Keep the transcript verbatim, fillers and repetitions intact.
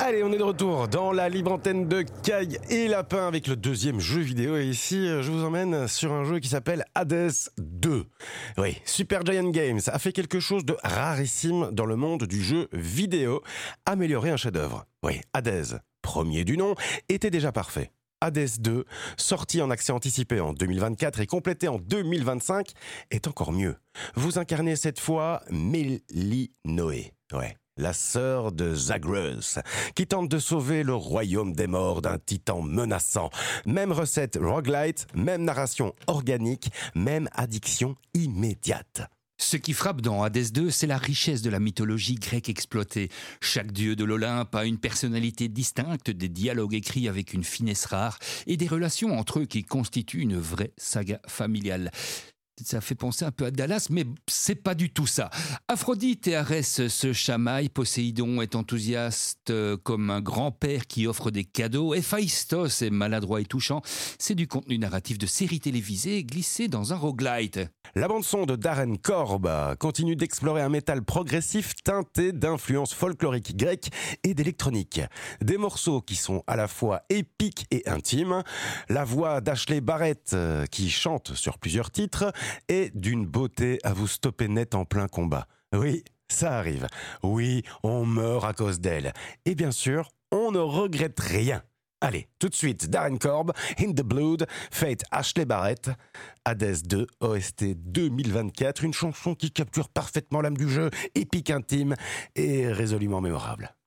Allez, on est de retour dans la libre antenne de Caille et Lapin avec le deuxième jeu vidéo. Et ici, je vous emmène sur un jeu qui s'appelle Hades deux. Oui, Supergiant Games a fait quelque chose de rarissime dans le monde du jeu vidéo, améliorer un chef-d'œuvre. Oui, Hades, premier du nom, était déjà parfait. Hades deux, sorti en accès anticipé en deux mille vingt-quatre et complété en deux mille vingt-cinq, est encore mieux. Vous incarnez cette fois Mélinoé. Ouais. La sœur de Zagreus, qui tente de sauver le royaume des morts d'un titan menaçant. Même recette roguelite, même narration organique, même addiction immédiate. Ce qui frappe dans Hades deux, c'est la richesse de la mythologie grecque exploitée. Chaque dieu de l'Olympe a une personnalité distincte, des dialogues écrits avec une finesse rare et des relations entre eux qui constituent une vraie saga familiale. Ça fait penser un peu à Dallas, mais c'est pas du tout ça. Aphrodite et Arès se chamaillent, Poséidon est enthousiaste comme un grand-père qui offre des cadeaux, Héphaïstos est maladroit et touchant. C'est du contenu narratif de série télévisée glissé dans un roguelite. La bande-son de Darren Korb continue d'explorer un métal progressif teinté d'influences folkloriques grecques et d'électronique. Des morceaux qui sont à la fois épiques et intimes. La voix d'Ashley Barrett qui chante sur plusieurs titres est d'une beauté à vous stopper net en plein combat. Oui, ça arrive. Oui, on meurt à cause d'elle. Et bien sûr, on ne regrette rien. Allez, tout de suite, Darren Korb, In the Blood, Fate Ashley Barrett, Hades deux, O S T deux mille vingt-quatre, une chanson qui capture parfaitement l'âme du jeu, épique intime et résolument mémorable.